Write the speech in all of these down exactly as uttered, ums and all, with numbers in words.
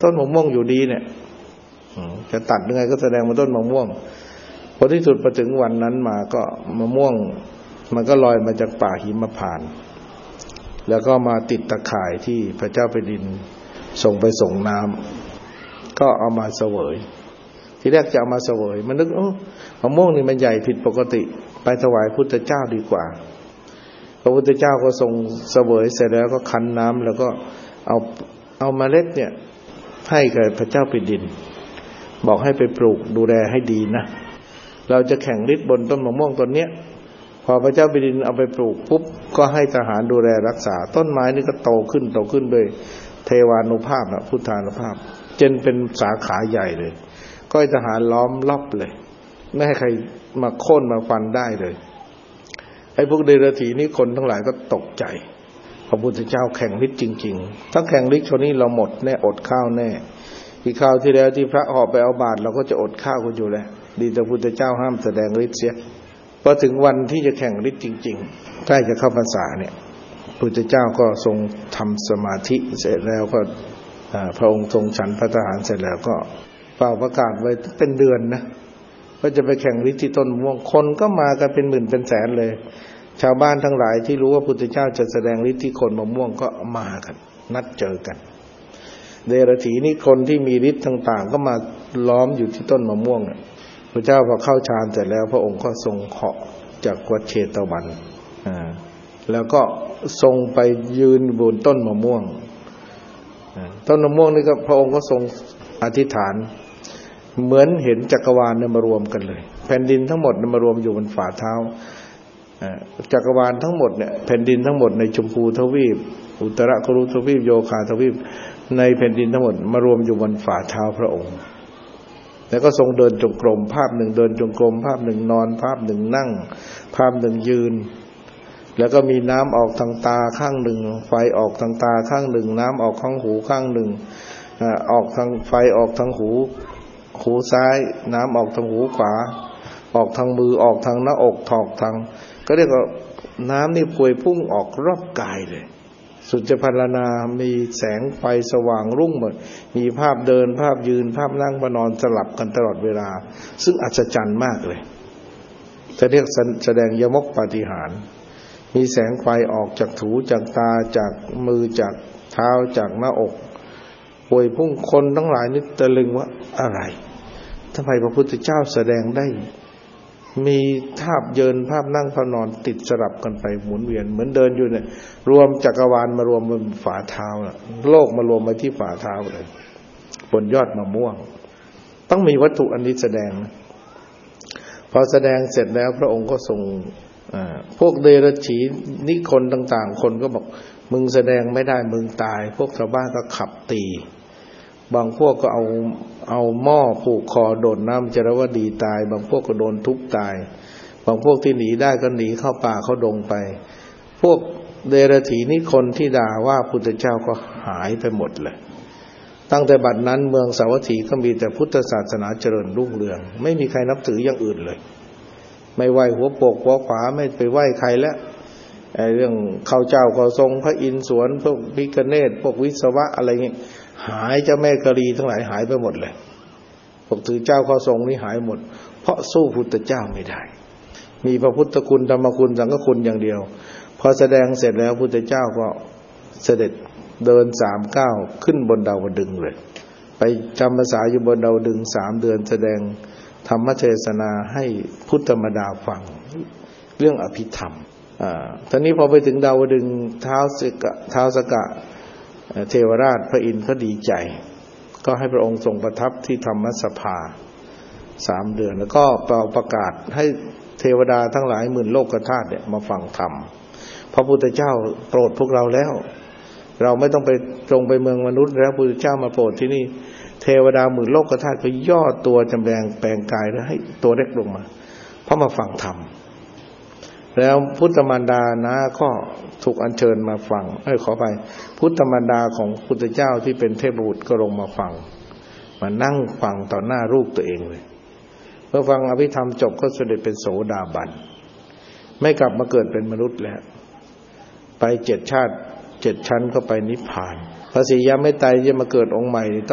ต้นมะม่วงอยู่ดีเนี่ยจะตัดยังไงก็แสดงว่าต้นมะม่วงพอที่สุดพอถึงวันนั้นมาก็มะม่วงมันก็ลอยมาจากป่าหิมพานต์แล้วก็มาติดตะข่ายที่พระเจ้าแผ่นดินส่งไปส่งน้ำก็เอามาเสวยทีแรกจะเอามาเสวยมันนึกโอ้มะม่วงนี่มันใหญ่ผิดปกติไปถวายพุทธเจ้าดีกว่าพระพุทธเจ้าก็ทรงเสวยเสร็จแล้วก็คั้นน้ำแล้วก็เอาเอาเมล็ดเนี่ยให้กับพระเจ้าแผ่นดินบอกให้ไปปลูกดูแลให้ดีนะเราจะแข่งฤทธิ์บนต้นมะม่วงต้นเนี้ยพอพระเจ้าแผ่นดินเอาไปปลูกปุ๊บก็ให้ทหารดูแลรักษาต้นไม้นี่ก็โตขึ้นโตขึ้นโดยเทวานุภาพนะพุทธานุภาพจนเป็นสาขาใหญ่เลยก็ให้ทหารล้อมรอบเลยไม่ให้ใครมาโค่นมาฟันได้เลยไอ้พวกเดรัจฉีนี่คนทั้งหลายก็ตกใจพระพุทธเจ้าแข่งฤทธิ์จริงๆถ้าแข่งฤทธิ์ชนี้เราหมดแน่อดข้าวแน่ที่ข้าวที่แล้วที่พระหอบไปเอาบาตรเราก็จะอดข้าวกันอยู่แล้วดีแต่พุทธเจ้าห้ามแสดงฤทธิ์เสียพอถึงวันที่จะแข่งฤทธิ์จริงๆใกล้จะเข้าพรรษาเนี่ยพุทธเจ้าก็ทรงทำสมาธิเสร็จแล้วก็พระองค์ทรงฉันพระทหารเสร็จแล้วก็เป่าประกาศไว้เป็นเดือนนะก็จะไปแข่งฤทธิ์ที่ต้นมะม่วงคนก็มากันเป็นหมื่นเป็นแสนเลยชาวบ้านทั้งหลายที่รู้ว่าพุทธเจ้าจะแสดงฤทธิ์ที่คนมะม่วงก็มากันนัดเจอกันเดรัจฉีนี่คนที่มีฤทธิ์ต่างๆก็มาล้อมอยู่ที่ต้นมะม่วงพระเจ้าพอเข้าฌานเสร็จแล้วพระองค์ก็ทรงเหาะจากวัดเชตวันอ่าแล้วก็ทรงไปยืนบนต้นมะม่วงต้นมะม่วงนี่ก็พระองค์ก็ทรงอธิษฐานเหมือนเห็นจักรวาลเนี่ยมารวมกันเลยแผ่นดินทั้งหมดมารวมอยู่บนฝ่าเท้าจักรวาลทั้งหมดเนี่ยแผ่นดินทั้งหมดในชมพูทวีปอุตรกุรุทวีปโยคาทวีปในแผ่นดินทั้งหมดมารวมอยู่บนฝ่าเท้าพระองค์แล้วก็ทรงเดินจงกรมภาพหนึ่งเดินจงกรมภาพหนึ่งนอนภาพหนึ่งนั่งภาพหนึ่งยืนแล้วก็มีน้ำออกทางตาข้างหนึ่งไฟออกทางตาข้างหนึ่งน้ำออกข้างหูข้างหนึ่งออกทางไฟออกทางหูหูซ้ายน้ำออกทางหูขวาออกทางมือออกทางหน้าอกถอกทางก็เรียกว่าน้ำนี่พวยพุ่งออกรอบกายเลยสุจพรรณามีแสงไฟสว่างรุ่งหมดมีภาพเดินภาพยืนภาพนั่งภาพนอนสลับกันตลอดเวลาซึ่งอัศจรรย์มากเลยจะเรียกแสดงยมกปาฏิหาริย์มีแสงไฟออกจากหูจากตาจากมือจากเท้าจากหน้าอกพวยพุ่งคนทั้งหลายนี่ตะลึงว่าอะไรทำไมพระพุทธเจ้าแสดงได้มีภาพเยินภาพนั่งภาพนอนติดสลับกันไปหมุนเวียนเหมือนเดินอยู่เนี่ยรวมจักรวาลมารวมบนฝ่าเท้าน่ะโลกมารวมไว้ที่ฝ่าเท้าเลยบนยอดมะม่วงต้องมีวัตถุอันนี้แสดงพอแสดงเสร็จแล้วพระองค์ก็ทรงพวกเดรัจฉีนิคนต่างๆคนก็บอกมึงแสดงไม่ได้มึงตายพวกชาวบ้านก็ขับตีบางพวกก็เอาเอาหม้อผูกคอโดดน้ำจรวดีตายบางพวกก็โดนทุบตายบางพวกที่หนีได้ก็หนีเข้าป่าเข้าดงไปพวกเดรัจฉีนี่คนที่ด่าว่าพุทธเจ้าก็หายไปหมดเลยตั้งแต่บัดนั้นเมืองสาวัตถีก็มีแต่พุทธศาสนาเจริญรุ่งเรืองไม่มีใครนับถืออย่างอื่นเลยไม่ไหว้หัวโปกหัวขวาไม่ไปไหว้ใครแล้วไอ้เรื่องข้าวเจ้าข้าวทรงพระอินทร์สวนพวกพิฆเนศพวกวิศวะอะไรเงี้ยหายเจ้าแม่กะลีทั้งหลายหายไปหมดเลยพวกถือเจ้าข้าวทรงนี่หายหมดเพราะสู้พุทธเจ้าไม่ได้มีพระพุทธคุณธรรมคุณสังฆคุณอย่างเดียวพอแสดงเสร็จแล้วพุทธเจ้าก็เสด็จเดินสามก้าวขึ้นบนดาวดึงส์เลยไปจำพรรษาอยู่บนดาวดึงส์สามเดือนแสดงธรรมเทศนาให้พุทธมดาฟังเรื่องอภิธรรมอ่าทีนี้พอไปถึงดาวดึงส์ท้าวสกะท้าวสกะเทวราชพระอินทร์ก็ดีใจก็ให้พระองค์ทรงประทับที่ธรรมสภาสามเดือนแล้วก็เป่าประกาศให้เทวดาทั้งหลายหมื่นโลกธาตุเนี่ยมาฟังธรรมพระพุทธเจ้าโปรดพวกเราแล้วเราไม่ต้องไปตรงไปเมืองมนุษย์แล้วพระพุทธเจ้ามาโปรดที่นี่เทวดาหมื่นโลกธาตุก็ย่อตัวจำแรงแปลงกายแล้วให้ตัวเล็กลงมาเพราะมาฟังธรรมแล้วพุทธมารดานะก็ถูกอัญเชิญมาฟังเอ้ยขอไปพุทธมารดาของพุทธเจ้าที่เป็นเทพบุตรก็ลงมาฟังมานั่งฟังต่อหน้ารูปตัวเองเลยเมื่อฟังอภิธรรมจบก็เสด็จเป็นโสดาบันไม่กลับมาเกิดเป็นมนุษย์แล้วไปเจ็ดชาติเจ็ดชั้นก็ไปนิพพานพระศรียะไม่ตายจะมาเกิดองค์ใหม่ต้อง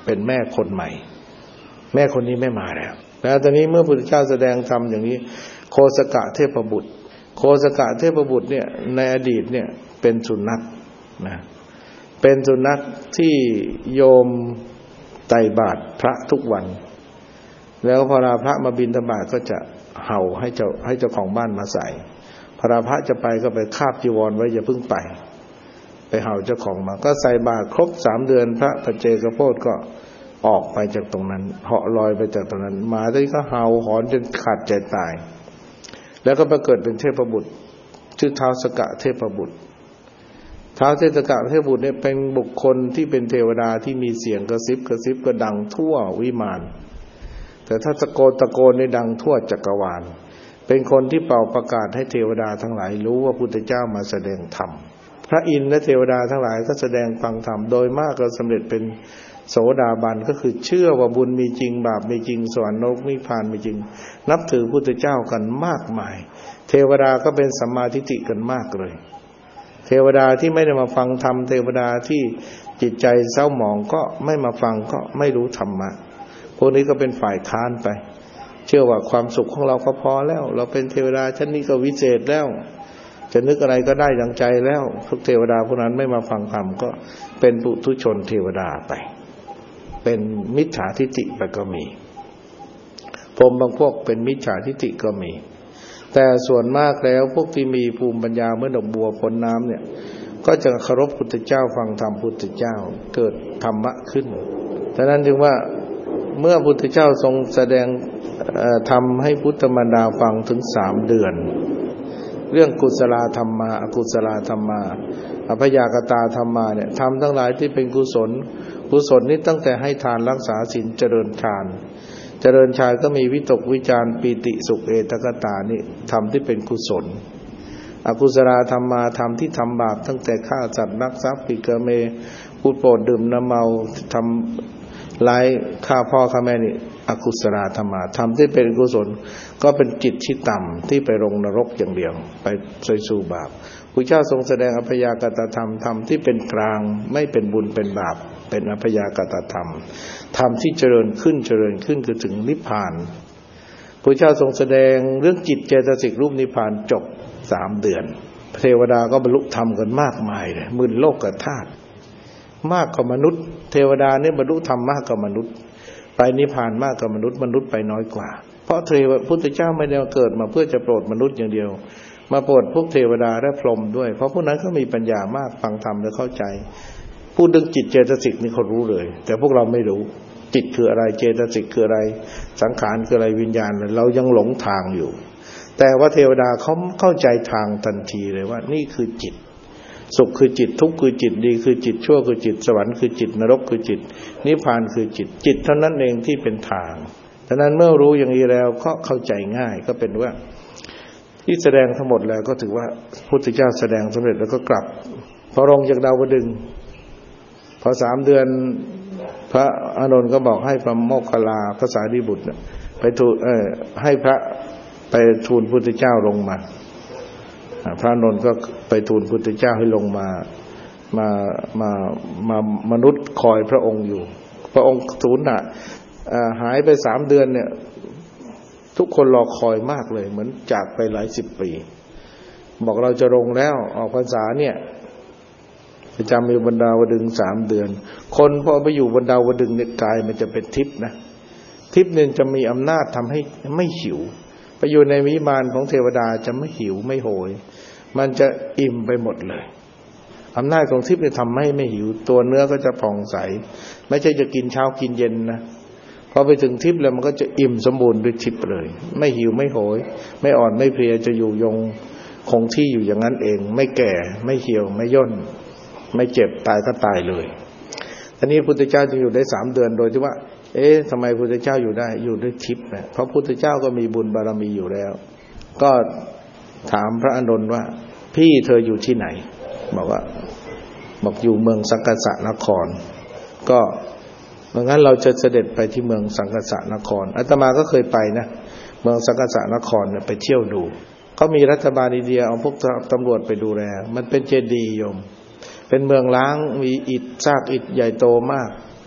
เป็นแม่คนใหม่แม่คนนี้ไม่มาแล้วนะตอนนี้เมื่อพระพุทธเจ้าแสดงธรรมอย่างนี้โคสกะเทพบุตรโคสกะเทพบุตรเนี่ยในอดีตเนี่ยเป็นสุนัขนะเป็นสุนัขที่โยมไต่บาตรพระทุกวันแล้วพอพระมาบิณฑบาตก็จะเห่าให้เจ้าให้เจ้าของบ้านมาใส่พอพระจะไปก็ไปคาบจีวรไว้อย่าเพิ่งไปไปเห่าเจ้าของมาก็ใส่บาตรครบสามเดือนพระปัจเจกโพธิก็ออกไปจากตรงนั้นเหาะลอยไปจากตรงนั้นหมาตัวนี้ก็เห่าหอนจนขาดใจตายแล้วก็มาเกิดเป็นเทพบุตรชื่อท้าวสกะเทพบุตรท้าวเทพสกะเทพบุตรเนี่ยเป็นบุคคลที่เป็นเทวดาที่มีเสียงกระซิบกระซิบกระดังทั่ววิมานแต่ถ้าตะโกนตะโกนในดังทั่วจักรวาลเป็นคนที่เป่าประกาศให้เทวดาทั้งหลายรู้ว่าพุทธเจ้ามาแสดงธรรมพระอินทร์และเทวดาทั้งหลายก็แสดงฟังธรรมโดยมากก็สำเร็จเป็นโสดาบันก็คือเชื่อว่าบุญมีจริงบาปมีจริงสวรรค์นรกนิพพานมีจริงนับถือพุทธเจ้ากันมากมายเทวดาก็เป็นสัมมาทิฏฐิกันมากเลยเทวดาที่ไม่ได้มาฟังธรรมเทวดาที่จิตใจเศร้าหมองก็ไม่มาฟังก็ไม่รู้ธรรมะพวกนี้ก็เป็นฝ่ายค้านไปเชื่อว่าความสุขของเราก็พอแล้วเราเป็นเทวดาชั้นนี้ก็วิเศษแล้วจะนึกอะไรก็ได้ดังใจแล้วพวกเทวดาพวกนั้นไม่มาฟังธรรมก็เป็นปุถุชนเทวดาไปเป็นมิจฉาทิฏฐิไปก็มีพรหมบางพวกเป็นมิจฉาทิฏฐิก็มีแต่ส่วนมากแล้วพวกที่มีภูมิปัญญาเมื่อดอกบัวพ้นน้ำเนี่ยก็จะเคารพพุทธเจ้าฟังธรรมพุทธเจ้าเกิดธรรมะขึ้นฉะนั้นจึงว่าเมื่อพุทธเจ้าทรงแสดงทำให้พุทธมารดาฟังถึงสามเดือนเรื่องกุศลธรรมาอกุศลธรรมาอภยากตาธรรมาเนี่ยทำทั้งหลายที่เป็นกุศลกุศลนี้ตั้งแต่ให้ทานรักษาศีลเจริญฌานเจริญฌานก็มีวิตกวิจารปีติสุขเอตกตานี่ทำที่เป็นกุศลอกุศลธรรมาทำที่ทำบาปตั้งแต่ฆ่าสัตว์ลักทรัพย์ผิดกเมพูดโปดดื่มน้ำเมาทำร้ายฆ่าพ่อฆ่าแม่นี่อกุศลธรรมาทำที่เป็นกุศลก็เป็นจิตที่ต่ำที่ไปลงนรกอย่างเดียวไปสู่บาปพระเจ้าทรงแสดงอภยากตธรรมธรรมที่เป็นกลางไม่เป็นบุญเป็นบาปเป็นอภยากตธรรมธรรมที่เจริญขึ้นเจริญขึ้นคือถึงนิพพานพระเจ้าทรงแสดงเรื่องจิตเจตสิกรูปนิพพานจบสามเดือนเทวดาก็บรรลุธรรมกันมากมายเลยหมื่นโลกธาตุมากกว่ามนุษย์เทวดาเนี่ยบรรลุธรรมมากกว่ามนุษย์ไปนิพพานมากกว่ามนุษย์มนุษย์ไปน้อยกว่าเพราะเทวพุทธเจ้าไม่ได้เกิดมาเพื่อจะโปรดมนุษย์อย่างเดียวมาโปรดพวกเทวดาและพรหมด้วยเพราะพวกนั้นเขามีปัญญามากฟังธรรมและเข้าใจพูดถึงจิตเจตสิกนี่เขารู้เลยแต่พวกเราไม่รู้จิตคืออะไรเจตสิกคืออะไรสังขารคืออะไรวิญญาณเรายังหลงทางอยู่แต่ว่าเทวดาเขาเข้าใจทางทันทีเลยว่านี่คือจิตสุขคือจิตทุกข์คือจิตดีคือจิตชั่วคือจิตสวรรค์คือจิตนรกคือจิตนิพพานคือจิตจิตเท่านั้นเองที่เป็นทางฉะนั้นเมื่อรู้อย่างนี้แล้วก็เข้าใจง่ายก็เป็นว่าที่แสดงทั้งหมดแล้วก็ถือว่าพุทธเจ้าแสดงสำเร็จแล้วก็กลับพอลงจากดาวดึงส์พอสามเดือนพระอานนท์ก็บอกให้พระโมคคัลลาพระสารีบุตรไปทูลเออให้พระไปทูลพุทธเจ้าลงมาพระอานนท์ก็ไปทูลพุทธเจ้าให้ลงมามามามามนุษย์คอยพระองค์อยู่พระองค์สูญน่ะหายไปสามเดือนเนี่ยทุกคนรอคอยมากเลยเหมือนจากไปหลายสิบปีบอกเราจะลงแล้วออกพรรษาเนี่ยประจำอยู่บนดาวดึงส์สามเดือนคนพอไปอยู่บนดาวดึงส์เนี่ยกายมันจะเป็นทิพย์นะทิพย์เนี่ยจะมีอำนาจทำให้ไม่หิวไปอยู่ในวิมานของเทวดาจะไม่หิวไม่โหยมันจะอิ่มไปหมดเลยอำนาจของทิพย์เนี่ยทำให้ไม่หิวตัวเนื้อก็จะผ่องใสไม่ใช่จะกินเช้ากินเย็นนะพอไปถึงทิพย์แล้วมันก็จะอิ่มสมบูรณ์ด้วยทิพย์เลยไม่หิวไม่โหยไม่อ่อนไม่เพลียจะอยู่ยงคงที่อยู่อย่างนั้นเองไม่แก่ไม่เหี่ยวไม่ย่นไม่เจ็บตายก็ตายเลยทีนี้พุทธเจ้าจึงอยู่ได้สามเดือนโดยที่ว่าเอ๊ะทำไมพุทธเจ้าอยู่ได้อยู่ด้วยทิพย์นะเพราะพุทธเจ้าก็มีบุญบารมีอยู่แล้วก็ถามพระอานนท์ว่าพี่เธออยู่ที่ไหนบอกว่าบอกอยู่เมืองสังกัสสนครก็เพราะงั้นเราจะเสด็จไปที่เมืองสังกัสสนครอาตมาก็เคยไปนะเมืองสังกัสสนครเนี่ยไปเที่ยวดูเขามีรัฐบาลอินเดียเอาพวกตำรวจไปดูแลมันเป็นเจดีย์โยมเป็นเมืองล้างมีอิฐซากอิฐใหญ่โตมาก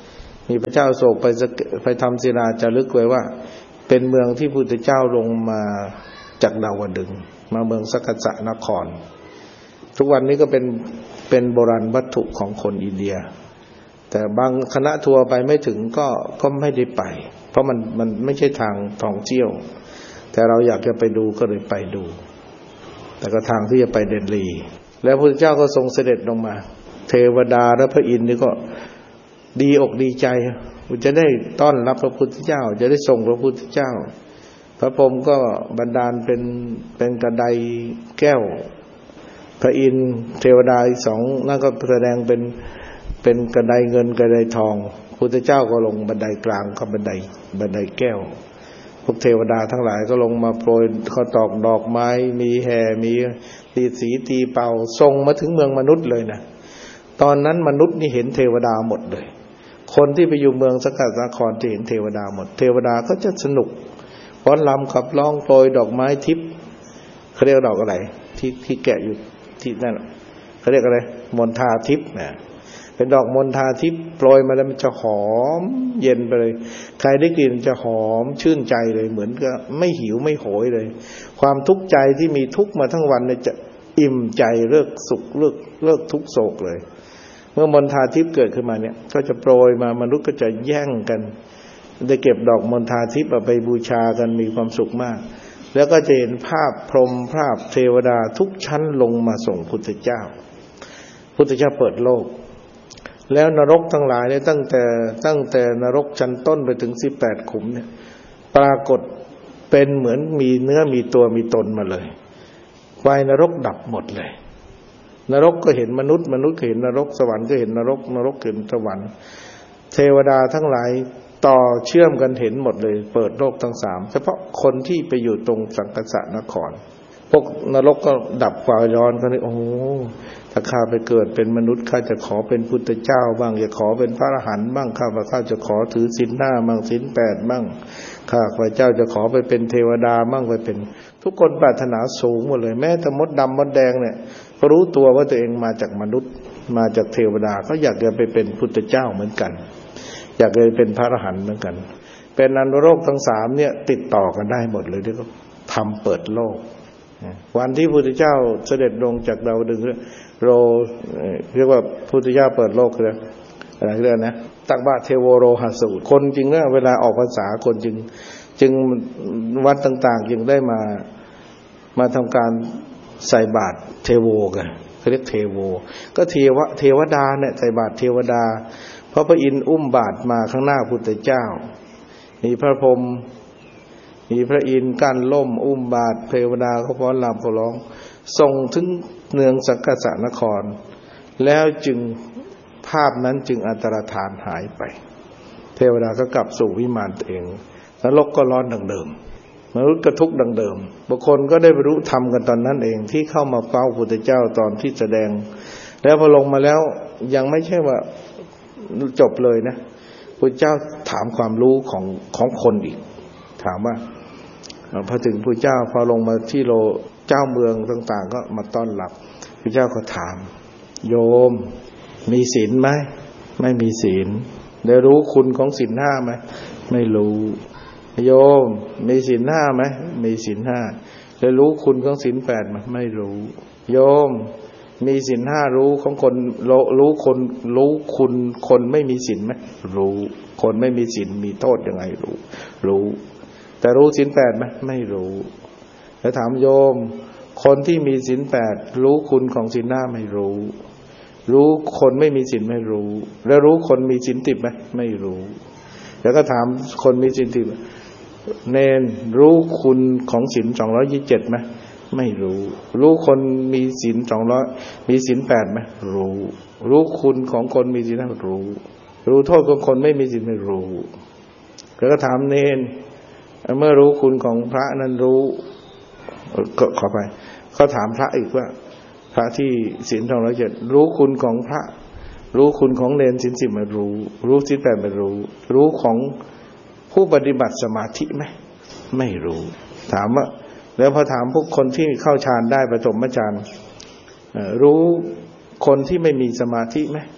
มีพระเจ้าโศกไปไปทำศิลาจารึกไว้ว่าเป็นเมืองที่พุทธเจ้าลงมาจากดาวดึงส์มาเมืองสักกะสะนครทุกวันนี้ก็เป็นเป็นโบราณวัตถุของคนอินเดียแต่บางคณะทัวร์ไปไม่ถึงก็ก็ไม่ได้ไปเพราะมันมันไม่ใช่ทางท่องเที่ยวแต่เราอยากจะไปดูก็เลยไปดูแต่ก็ทางที่จะไปเดลีแล้วพระพุทธเจ้าก็ทรงเสด็จลงมาเทวดาและพระอินทร์นี่ก็ดีอกดีใจจะได้ต้อนรับพระพุทธเจ้าจะได้ส่งพระพุทธเจ้าพระพรหมก็บันดาลเป็นเป็นกระไดแก้วพระอินทร์เทวดาอีกสองนั่นก็แสดงเป็นเป็นกระไดเงินกระไดทองพุทธเจ้าก็ลงบันไดกลางกับบันไดบันไดแก้วพวกเทวดาทั้งหลายก็ลงมาโปรยข้าวตอกดอกไม้มีแห่มีตีสีตีเป่าส่งมาถึงเมืองมนุษย์เลยนะตอนนั้นมนุษย์นี่เห็นเทวดาหมดเลยคนที่ไปอยู่เมืองสักกะสะนครจะเห็นเทวดาหมดเทวดาก็จะสนุกฟ้อนรำขับร้องโปรยดอกไม้ทิพย์เขาเรียกดอกอะไรที่ที่แกะอยู่ที่นั่นเขาเรียกอะไรมณฑาทิพย์นะเป็นดอกมณฑาทิพย์โปรยมาแล้วมันจะหอมเย็นไปเลยใครได้กลิ่นจะหอมชื่นใจเลยเหมือนกับไม่หิวไม่โหยเลยความทุกข์ใจที่มีทุกข์มาทั้งวันเนี่ยจะอิ่มใจเลิกสุขเลิกเลิกทุกโศกเลยเมื่อมณฑาทิพย์เกิดขึ้นมาเนี่ยก็จะโปรยมามนุษย์ก็จะแย่งกันได้เก็บดอกมณฑาทิพย์เอาไปบูชากันมีความสุขมากแล้วก็จะเห็นภาพพรหมภาพเทวดาทุกชั้นลงมาส่งพุทธเจ้าพุทธเจ้าเปิดโลกแล้วนรกทั้งหลายเนี่ยตั้งแต่ตั้งแต่นรกชั้นต้นไปถึงสิบแปดขุมเนี่ยปรากฏเป็นเหมือนมีเนื้อมีตัวมีตนมาเลยไฟนรกดับหมดเลยนรกก็เห็นมนุษย์มนุษย์ก็เห็นนรกสวรรค์ก็เห็นนรกนรกเห็นสวรรค์เทวดาทั้งหลายต่อเชื่อมกันเห็นหมดเลยเปิดโลกทั้งสามเฉพาะคนที่ไปอยู่ตรงสังกัสสะนครพวกนรกก็ดับไฟร้อนกันเลยโอ้ถ้าข้าไปเกิดเป็นมนุษย์ข้าจะขอเป็นพุทธเจ้าบ้างจะขอเป็นพระอรหันต์บ้างข้าพระข้าจะขอถือศีลห้าบ้างศีลแปดบ้างข้าพระเจ้าจะขอไปเป็นเทวดาบ้างไปเป็นทุกคนปรารถนาสูงหมดเลยแม้แต่มดดำมดแดงเนี่ยก็รู้ตัวว่าตัวเองมาจากมนุษย์มาจากเทวดาก็อยากจะไปเป็นพุทธเจ้าเหมือนกันอยากจะเป็นพระอรหันต์เหมือนกันเป็นอนุโลกทั้งสามเนี่ยติดต่อกันได้หมดเลยที่เขาทำเปิดโลกวันที่พระพุทธเจ้าเสด็จลงจากดาวดึงส์โรเรียกว่าพระพุทธเจ้าเปิดโลกคืออะไรเรื่องนะตักบาตรเทโวโรหสูตรคนจริงนะเวลาออกพรรษาคนจึงจึงวัดต่างๆจึงได้มามาทำการใส่บาตรเทโวกันเขาเรียกเทโวก็เทวะเทวดาเนี่ยใส่บาตรเทวดาเพราะพระอินทร์อุ้มบาตรมาข้างหน้าพุทธเจ้ามีพระพรหมมีพระอินทร์กั้นล่มอุ้มบาตรเทวดาเขาฟ้อนรำเขาร้องส่งถึงเมืองสักกะสะนครแล้วจึงภาพนั้นจึงอันตรธานหายไปเทวดาก็กลับสู่วิมานตัวเองนรกก็ร้อนดังเดิมมนุษย์ก็ทุกข์ดังเดิมบางคนก็ได้บรรลุธรรมกันตอนนั้นเองที่เข้ามาเฝ้าพุทธเจ้าตอนที่แสดงแล้วพอลงมาแล้วยังไม่ใช่ว่าจบเลยนะพุทธเจ้าถามความรู้ของของคนอีกถามว่าพอถึงพุทธเจ้าพอลงมาที่โลเจ้าเมืองต่างๆก็มาต้อนรับพุทธเจ้าก็ถามโยมมีศีลไหมไม่มีศีลได้รู้คุณของศีลห้าไหมไม่รู้โยมมีศีลห้าไหมมีศีลห้าได้รู้คุณของศีลแปดไหมไม่รู้โยมมีศีลห้ารู้ของคนรู้คนรู้คุณคนไม่มีศีลไหมรู้คนไม่มีศีลมีโทษยังไงรู้รู้แต่รู้ศีลแปดไหมไม่รู้แล้วถามโยมคนที่มีศีลแปดรู้คุณของศีลห้าไม่รู้รู้คนไม่มีศีลไม่รู้แล้วรู้คนมีศีลสิบไหมไม่รู้แล้วก็ถามคนมีศีลสิบเนนรู้คุณของศีลสองร้อยยี่สิบเจ็ดไหมไม่รู้รู้คนมีศีลสองร้อยมีศีลแปดไหมรู้รู้คุณของคนมีศีลห้ารู้รู้โทษของคนไม่มีศีลไม่รู้แล้วก็ถามเนนเมื่อรู้คุณของพระนั้นรู้ก็ขอไปเขาถามพระอีกว่าพระที่ศีลสองร้อยเจ็ดรู้คุณของพระรู้คุณของเนนศีลสิบไม่รู้รู้ศีลแปดไม่รู้รู้ของผู้ปฏิบัติสมาธิไหมไม่รู้ถามว่าแล้วพอถามพวกคนที่เข้าฌานได้ปฐมฌานรู้คนที่ไม่มีสมาธิไหม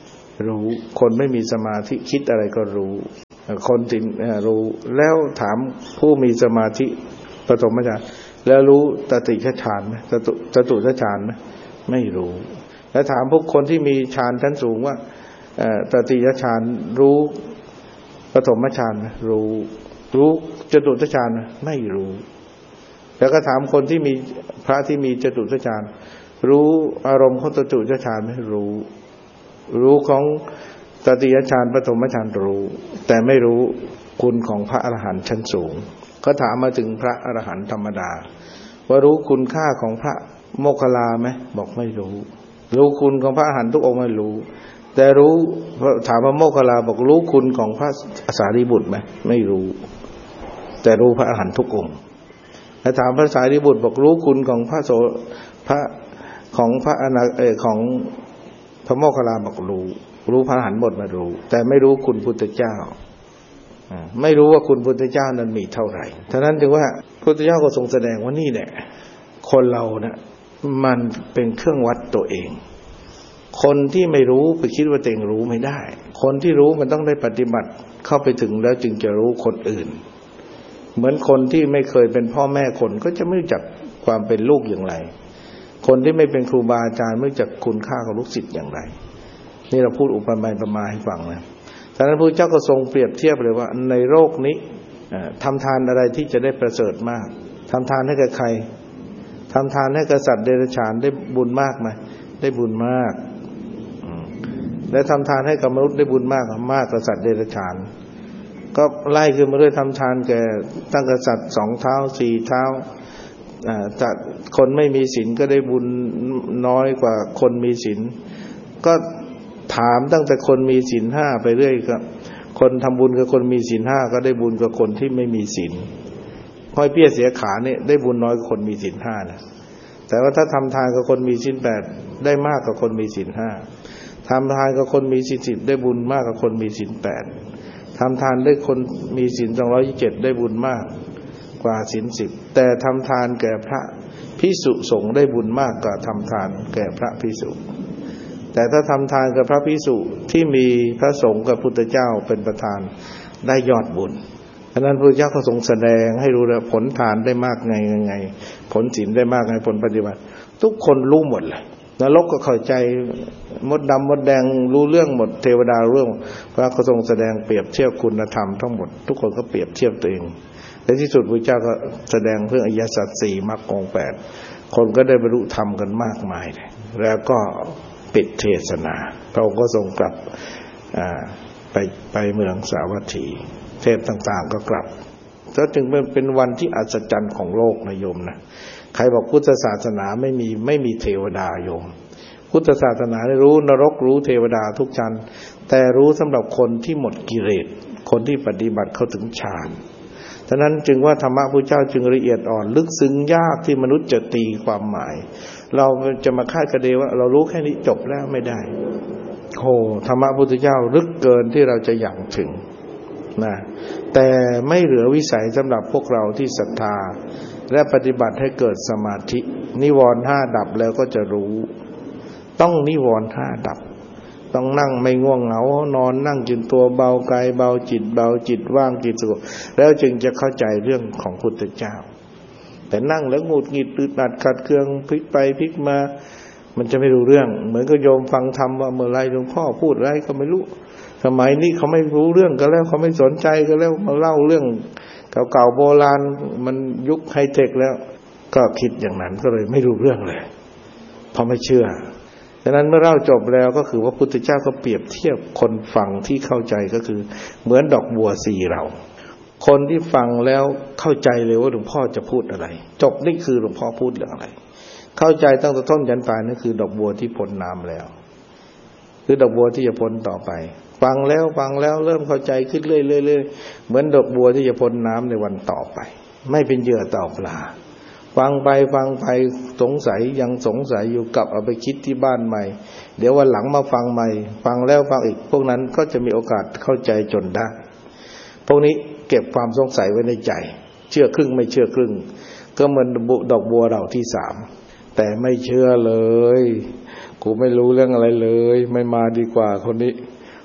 รู้คนไม่มีสมาธิคิดอะไรก็รู้คนที่รู้แล้วถามผู้มีสมาธิปฐมฌานแล้วรู้ตติฌานไหมจตุจตุฌานไหมไม่รู้แล้วถามพวกคนที่มีฌานชั้นสูงว่าตติฌานรู้ปฐมฌานไหมรู้รู้จตุฌานไหมไม่รู้แล้วก็ถามคนที่มีพระที่มีจตุฌานรู้อารมณ์ของจตุฌานไหมรู้รู้ของตติยฌานปฐมฌานรู้แต่ไม่รู้คุณของพระอรหันต์ชั้นสูงก็ถามมาถึงพระอรหันต์ธรรมดาว่ารู้คุณค่าของพระโมคคัลลาไหมบอกไม่รู้รู้คุณของพระอรหันต์ทุกองค์ไม่รู้แต่รู้ถามว่าโมคคัลลาบอกรู้คุณของพระสารีบุตรไหมไม่รู้แต่รู้พระอรหันต์ทุกองค์และถามพระสารีบุตรบอกรู้คุณของพระโสพระของพระอนาเออของพระโมคคัลลาบอกรู้รู้พระอรหันต์หมดมารู้แต่ไม่รู้คุณพุทธเจ้าไม่รู้ว่าคุณพุทธเจ้านั้นมีเท่าไหร่ฉะนั้นจึงว่าพุทธเจ้าก็ทรงแสดงว่านี่แหละคนเรานะมันเป็นเครื่องวัดตัวเองคนที่ไม่รู้ไปคิดว่าตัวเองรู้ไม่ได้คนที่รู้มันต้องได้ปฏิบัติเข้าไปถึงแล้วจึงจะรู้คนอื่นเหมือนคนที่ไม่เคยเป็นพ่อแม่คนก็จะไม่รู้จักความเป็นลูกอย่างไรคนที่ไม่เป็นครูบาอาจารย์ไม่รู้จักคุณค่าของลูกศิษย์อย่างไรนี่เราพูดอุปมาประมาณให้ฟังนะฉะนั้นพระเจ้าก็ทรงเปรียบเทียบเลยว่าในโลกนี้ทำทานอะไรที่จะได้ประเสริฐมากทำทานให้กับใครทำทานให้กับสัตว์เดรัจฉานได้บุญมากไหมได้บุญมากและทำทานให้กับมนุษย์ได้บุญมากมากกว่าสัตว์เดรัจฉานก็ไล่ขึ้นมาด้วยทำทานแก่ตั้งแต่สัตว์สองเท้าสี่เท้าจัดคนไม่มีศีลก็ได้บุญน้อยกว่าคนมีศีลก็ถามตั้งแต่คนมีศีลห้าไปเรื่อยก็คนทำบุญกับคนมีศีลห้าก็ได้บุญกับคนที่ไม่มีศีลห้อยเปี้ยเสียขาเนี่ยได้บุญน้อยกว่าคนมีศีลห้านะแต่ว่าถ้าทำทานกับคนมีศีลแปดได้มากกว่าคนมีศีลห้าทำทานกับคนมีศีลสิบได้บุญมากกว่าคนมีศีลแปดทำทานได้คนมีศีลสองร้อยยี่สิบเจ็ดได้บุญมากกว่าศีลสิบแต่ทำทานแก่พระภิกษุสงฆ์ได้บุญมากกว่าทำทานแก่พระภิกษุแต่ถ้าทำทานกับพระภิกษุที่มีพระสงฆ์กับพุทธเจ้าเป็นประธานได้ยอดบุญฉะนั้นพระพุทธเจ้าก็ทรงแสดงให้รู้ว่าผลทานได้มากไงไงผลศีลได้มากไงผลปฏิบัติทุกคนรู้หมดเลยนรกก็เข้าใจมดดำมดแดงรู้เรื่องหมดเทวดาเรื่องพระก็ทรงแสดงเปรียบเทียบคุณธรรมทั้งหมดทุกคนก็เปรียบเทียบตัวเองในที่สุดพระเจ้าก็แสดงเรื่องอริยสัจสี่มรรคองค์แปดคนก็ได้บรรลุธรรมกันมากมายเลยแล้วก็ปิดเทศนาพระองค์ก็ทรงกลับไปไปเมืองสาวัตถีเทพต่างๆก็กลับก็จึงเป็นวันที่อัศจรรย์ของโลกนะโยมนะใครบอกพุทธศาสนาไม่มีไม่มีเทวดาโยมพุทธศาสนารู้นรกรู้เทวดาทุกชั้นแต่รู้สำหรับคนที่หมดกิเลสคนที่ปฏิบัติเข้าถึงฌานฉะนั้นจึงว่าธรรมะพระเจ้าจึงละเอียดอ่อนลึกซึ้งยากที่มนุษย์จะตีความหมายเราจะมาคาดคะเนว่าเรารู้แค่นี้จบแล้วไม่ได้โหธรรมะพุทธเจ้าลึกเกินที่เราจะอย่างถึงนะแต่ไม่เหลือวิสัยสำหรับพวกเราที่ศรัทธาและปฏิบัติให้เกิดสมาธินิวรณ์ห้าดับแล้วก็จะรู้ต้องนิวรณ์ห้าดับต้องนั่งไม่ง่วงเหงานอนนั่งจนตัวเบากายเบาจิตเบาจิตว่างจิตสงบแล้วจึงจะเข้าใจเรื่องของพุทธเจ้าแต่นั่งแล้วหงุดหงิดอึดอัดขัดเคืองพลิกไปพลิกมามันจะไม่รู้เรื่องเหมือนกับโยมฟังธรรมว่าเมื่อไรหลวงพ่อพูดอะไรก็ไม่รู้สมัยนี้เขาไม่รู้เรื่องกันแล้วเขาไม่สนใจกันแล้วมาเล่าเรื่องเก่าๆโบราณมันยุคไฮเทคแล้วก็คิดอย่างนั้นก็เลยไม่รู้เรื่องเลยเพราะไม่เชื่อฉะนั้นเมื่อเล่าจบแล้วก็คือว่าพุทธเจ้าก็เปรียบเทียบคนฟังที่เข้าใจก็คือเหมือนดอกบัวสีเราคนที่ฟังแล้วเข้าใจเลยว่าหลวงพ่อจะพูดอะไรจบนี่คือหลวงพ่อพูดเรื่องอะไรเข้าใจตั้งแต่ต้นยันปลายนั่นคือดอกบัวที่พ้นน้ำแล้วคือดอกบัวที่จะพ้นต่อไปฟังแล้วฟังแล้วเริ่มเข้าใจขึ้นเรื่อยๆเหมือนดอกบัวที่จะพ้นน้ำในวันต่อไปไม่เป็นเหยื่อต่อปลาฟังไปฟังไปสงสัยยังสงสัยอยู่กลับเอาไปคิดที่บ้านใหม่เดี๋ยววันหลังมาฟังใหม่ฟังแล้วฟังอีกพวกนั้นก็จะมีโอกาสเข้าใจจนได้พวกนี้เก็บความสงสัยไว้ในใจเชื่อครึ่งไม่เชื่อครึ่งก็เหมือนดอกบัวดอกที่สามแต่ไม่เชื่อเลยกูไม่รู้เรื่องอะไรเลยไม่มาดีกว่าคนนี้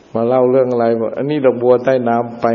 มาเล่าเรื่องอะไรบอกอันนี้ดอกบัวใต้น้ำไป